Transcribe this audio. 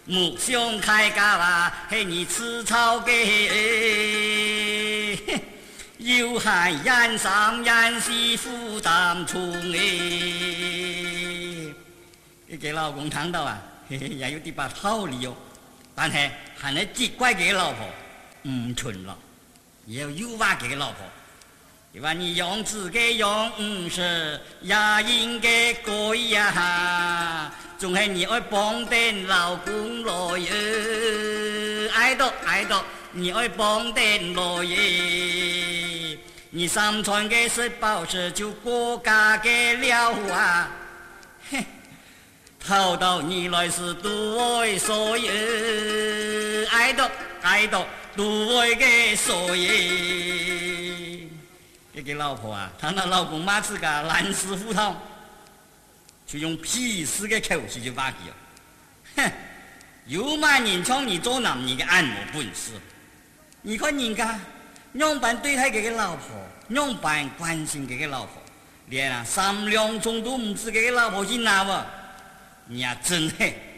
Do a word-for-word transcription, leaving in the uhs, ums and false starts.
木兄开家啦，嘿你吃草给，有害人上人是负担重哎。你给老公看到啊，嘿嘿，也有啲把道理哦。但係係你責怪佢老婆唔純啦，也要誘惑佢老婆。你話你用自己用唔是，也應該改呀。仲係你愛幫啲老公來耶，愛到愛到，你愛幫啲來耶。你上傳嘅是報紙就國家嘅了啊，嘿。討到你來是多愛所以，愛到愛到多愛嘅所以。這個老婆啊，她那老公嘛是個爛死胡同，就用鄙視嘅口氣就話佢哦，哼，有嘛人像你做男人嘅按摩本事？你看人家樣板對待佢嘅老婆，樣板關心佢嘅老婆，連啊三兩鐘都唔知佢嘅老婆去哪喎？你呀、啊，真係